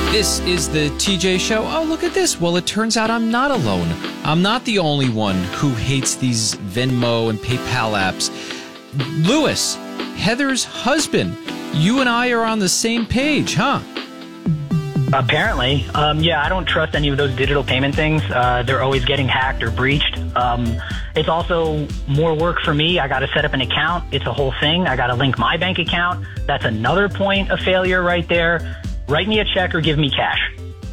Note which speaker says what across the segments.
Speaker 1: This is the TJ Show. Oh, look at this. Well, it turns out I'm not alone. I'm not the only one who hates these Venmo and PayPal apps. Lewis, Heather's husband, you and I are on the same page, huh?
Speaker 2: Apparently. Yeah, I don't trust any of those digital payment things. They're always getting hacked or breached. It's also more work for me. I got to set up an account. It's a whole thing. I got to link my bank account. That's another point of failure right there. Write me a check or give me cash.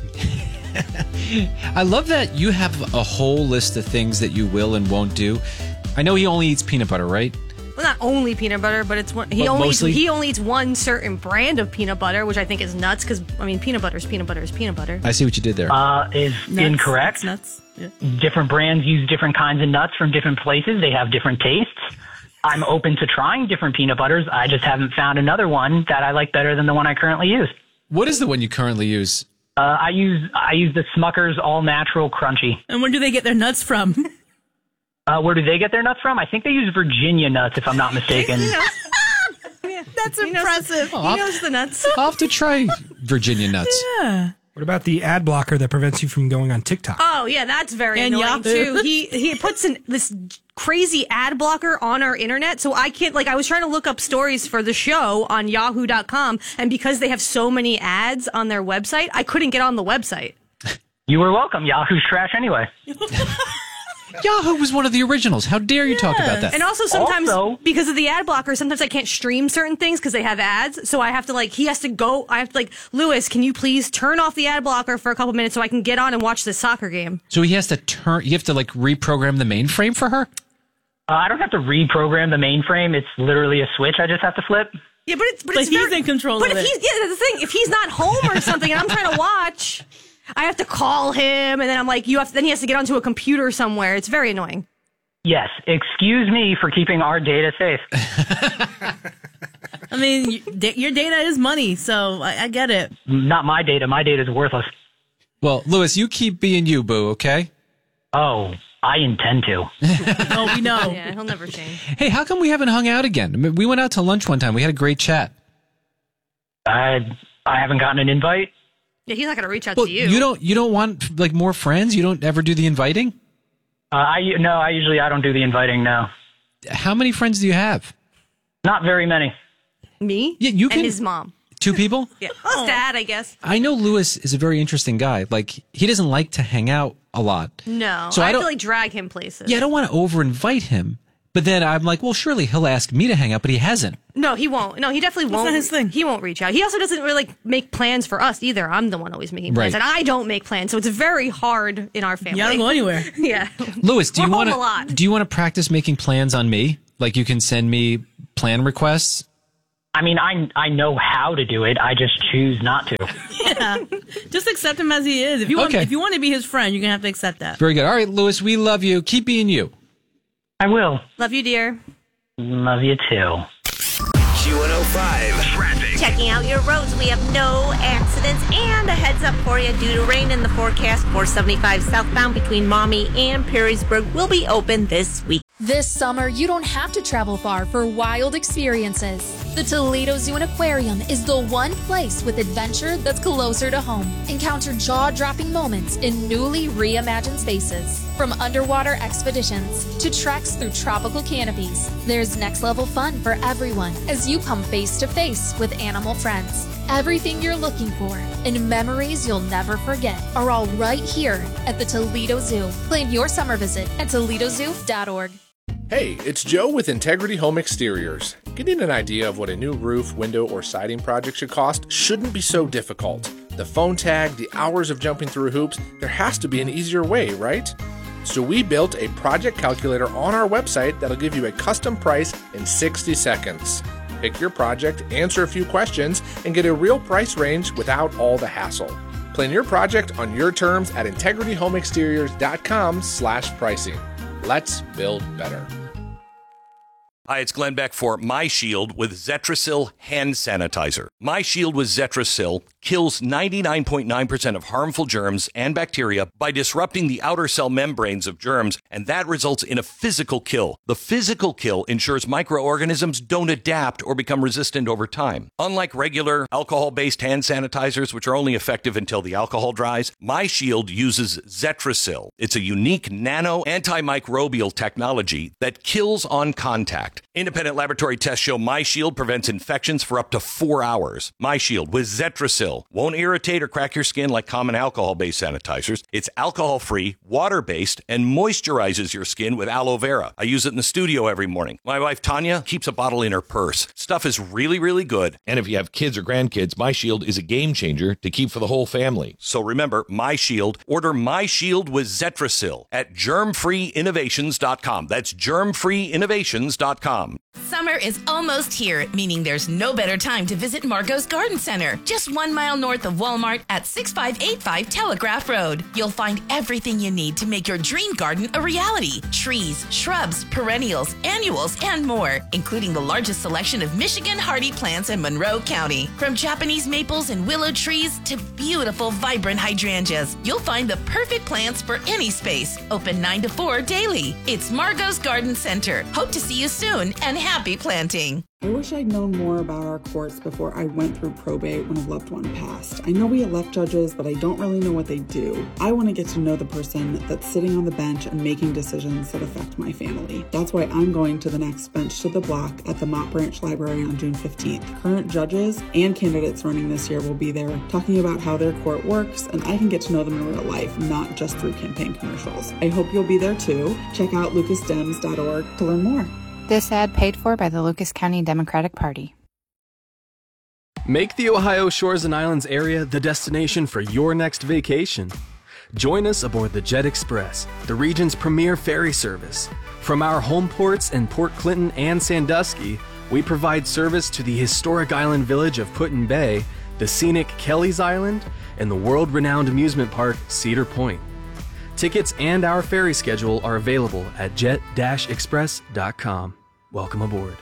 Speaker 1: I love that you have a whole list of things that you will and won't do. I know he only eats peanut butter, right?
Speaker 3: Well, not only peanut butter, but it's one. He only eats one certain brand of peanut butter, which I think is nuts. Because peanut butter is peanut butter is peanut butter.
Speaker 1: I see what you did there.
Speaker 2: Is nuts. Incorrect.
Speaker 3: It's nuts. Yeah.
Speaker 2: Different brands use different kinds of nuts from different places. They have different tastes. I'm open to trying different peanut butters. I just haven't found another one that I like better than the one I currently use.
Speaker 1: What is the one you currently use?
Speaker 2: I use the Smucker's All Natural Crunchy.
Speaker 4: And where do they get their nuts from?
Speaker 2: Where do they get their nuts from? I think they use Virginia nuts, if I'm not mistaken.
Speaker 4: That's impressive.
Speaker 3: He knows the nuts.
Speaker 1: I'll have to try Virginia nuts.
Speaker 4: Yeah.
Speaker 5: What about the ad blocker that prevents you from going on TikTok?
Speaker 3: Oh, yeah, that's very
Speaker 4: And
Speaker 3: annoying,
Speaker 4: Yahoo.
Speaker 3: too. He puts this crazy ad blocker on our internet, so I can't, I was trying to look up stories for the show on yahoo.com, and because they have so many ads on their website, I couldn't get on the website.
Speaker 2: You were welcome. Yahoo's trash anyway.
Speaker 1: Yahoo was one of the originals. How dare you talk about that?
Speaker 3: And also sometimes, because of the ad blocker, sometimes I can't stream certain things because they have ads. So I have to Lewis, can you please turn off the ad blocker for a couple minutes so I can get on and watch this soccer game?
Speaker 1: So you have to reprogram the mainframe for her?
Speaker 2: I don't have to reprogram the mainframe. It's literally a switch I just have to flip.
Speaker 3: Yeah, but
Speaker 4: he's in control of it.
Speaker 3: That's the thing. If he's not home or something and I'm trying to watch, I have to call him, and then I'm like, then he has to get onto a computer somewhere. It's very annoying.
Speaker 2: Yes, excuse me for keeping our data safe.
Speaker 4: I mean, your data is money, so I get it.
Speaker 2: Not my data. My data is worthless.
Speaker 1: Well, Lewis, you keep being you, boo, okay?
Speaker 2: Oh, I intend to.
Speaker 4: Oh, we know.
Speaker 3: Yeah, he'll never change.
Speaker 1: Hey, how come we haven't hung out again? I mean, we went out to lunch one time. We had a great chat.
Speaker 2: I haven't gotten an invite.
Speaker 3: Yeah, he's not going to reach out to you.
Speaker 1: You don't want more friends? You don't ever do the inviting?
Speaker 2: I don't do the inviting, no.
Speaker 1: How many friends do you have?
Speaker 2: Not very many.
Speaker 3: Me?
Speaker 1: Yeah, you can.
Speaker 3: And his mom.
Speaker 1: 2 people?
Speaker 3: Yeah. His dad, I guess.
Speaker 1: I know Lewis is a very interesting guy. He doesn't like to hang out a lot.
Speaker 3: No.
Speaker 1: So
Speaker 3: I have to drag him places.
Speaker 1: Yeah, I don't want to over-invite him. But then I'm like, well, surely he'll ask me to hang out, but he hasn't.
Speaker 3: No, he won't. No, he definitely won't.
Speaker 4: That's not his thing.
Speaker 3: He won't reach out. He also doesn't really make plans for us either. I'm the one always making plans,
Speaker 1: Right.
Speaker 3: and I don't make plans, so it's very hard in our family.
Speaker 4: You don't go anywhere.
Speaker 3: Yeah.
Speaker 1: Lewis, do
Speaker 3: We're
Speaker 1: you
Speaker 3: home
Speaker 1: want
Speaker 3: a lot.
Speaker 1: to practice making plans on me? Like you can send me plan requests?
Speaker 2: I mean, I know how to do it. I just choose not to.
Speaker 4: Yeah. Just accept him as he is. If you want to be his friend, you're going to have to accept that.
Speaker 1: Very good. All right, Lewis, we love you. Keep being you.
Speaker 2: I will.
Speaker 3: Love you, dear.
Speaker 2: Love you too.
Speaker 6: Q105 traffic.
Speaker 7: Checking out your roads. We have no accidents and a heads up for you due to rain in the forecast. 475 southbound between Maumee and Perrysburg will be open this week.
Speaker 8: This summer, you don't have to travel far for wild experiences. The Toledo Zoo and Aquarium is the one place with adventure that's closer to home. Encounter jaw-dropping moments in newly reimagined spaces. From underwater expeditions to treks through tropical canopies, there's next-level fun for everyone as you come face-to-face with animal friends. Everything you're looking for and memories you'll never forget are all right here at the Toledo Zoo. Plan your summer visit at toledozoo.org.
Speaker 9: Hey, it's Joe with Integrity Home Exteriors. Getting an idea of what a new roof, window, or siding project should cost shouldn't be so difficult. The phone tag, the hours of jumping through hoops, there has to be an easier way, right? So we built a project calculator on our website that'll give you a custom price in 60 seconds. Pick your project, answer a few questions, and get a real price range without all the hassle. Plan your project on your terms at integrityhomeexteriors.com/pricing. Let's build better.
Speaker 6: Hi, it's Glenn Beck for My Shield with Zetrasil Hand Sanitizer. My Shield with Zetrasil kills 99.9% of harmful germs and bacteria by disrupting the outer cell membranes of germs, and that results in a physical kill. The physical kill ensures microorganisms don't adapt or become resistant over time. Unlike regular alcohol-based hand sanitizers, which are only effective until the alcohol dries, MyShield uses Zetrasil. It's a unique nano antimicrobial technology that kills on contact. Independent laboratory tests show MyShield prevents infections for up to 4 hours. MyShield with Zetrasil won't irritate or crack your skin like common alcohol-based sanitizers. It's alcohol-free, water-based, and moisturizes your skin with aloe vera. I use it in the studio every morning. My wife, Tanya, keeps a bottle in her purse. Stuff is really, really good.
Speaker 10: And if you have kids or grandkids, MyShield is a game changer to keep for the whole family.
Speaker 6: So remember, MyShield. Order MyShield with Zetrasil at germfreeinnovations.com. That's germfreeinnovations.com.
Speaker 11: Summer is almost here, meaning there's no better time to visit Margot's Garden Center, just 1 mile north of Walmart at 6585 Telegraph Road. You'll find everything you need to make your dream garden a reality. Trees, shrubs, perennials, annuals, and more, including the largest selection of Michigan hardy plants in Monroe County. From Japanese maples and willow trees to beautiful, vibrant hydrangeas, you'll find the perfect plants for any space. Open 9 to 4 daily. It's Margot's Garden Center. Hope to see you soon, and happy planting.
Speaker 12: I wish I'd known more about our courts before I went through probate when a loved one passed. I know we elect judges, but I don't really know what they do. I want to get to know the person that's sitting on the bench and making decisions that affect my family. That's why I'm going to the next Bench to the Block at the Mott Branch Library on June 15th. Current judges and candidates running this year will be there talking about how their court works, and I can get to know them in real life, not just through campaign commercials. I hope you'll be there too. Check out lucasdems.org to learn more.
Speaker 13: This ad paid for by the Lucas County Democratic Party.
Speaker 14: Make the Ohio Shores and Islands area the destination for your next vacation. Join us aboard the Jet Express, the region's premier ferry service. From our home ports in Port Clinton and Sandusky, we provide service to the historic island village of Put-in Bay, the scenic Kelly's Island, and the world-renowned amusement park Cedar Point. Tickets and our ferry schedule are available at jet-express.com. Welcome aboard.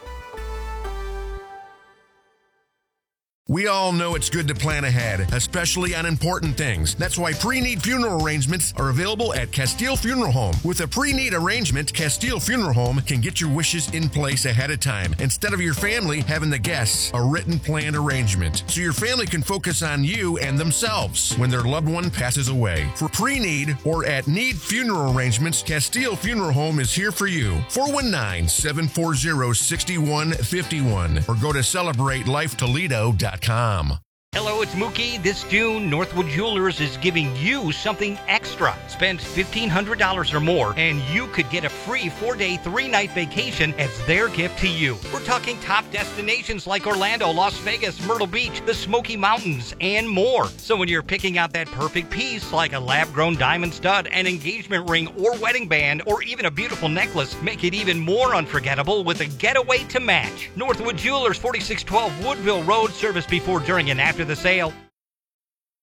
Speaker 15: We all know it's good to plan ahead, especially on important things. That's why pre-need funeral arrangements are available at Castile Funeral Home. With a pre-need arrangement, Castile Funeral Home can get your wishes in place ahead of time, instead of your family having the guests a written planned arrangement, so your family can focus on you and themselves when their loved one passes away. For pre-need or at need funeral arrangements, Castile Funeral Home is here for you. 419-740-6151 or go to CelebrateLifeToledo.com.
Speaker 16: Hello, it's Mookie. This June, Northwood Jewelers is giving you something extra. Spend $1,500 or more, and you could get a free 4-day, 3-night vacation as their gift to you. We're talking top destinations like Orlando, Las Vegas, Myrtle Beach, the Smoky Mountains, and more. So when you're picking out that perfect piece, like a lab-grown diamond stud, an engagement ring, or wedding band, or even a beautiful necklace, make it even more unforgettable with a getaway to match. Northwood Jewelers, 4612 Woodville Road, service before, during, and after the sale.